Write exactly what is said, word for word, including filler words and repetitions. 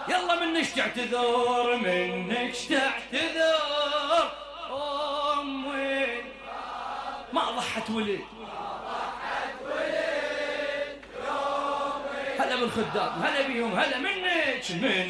يلا منك تعتذر منك تعتذر أمي ما ضحت ولد هلا بالخدام هلا بيهم هلا منك من